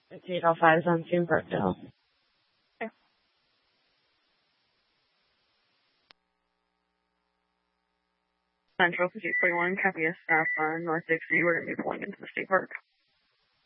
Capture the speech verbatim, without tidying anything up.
It's eight oh five on Saint Brookdale. Okay. Central, eight forty-one, copy of staff on North Dixie. We're going to be pulling into the state park.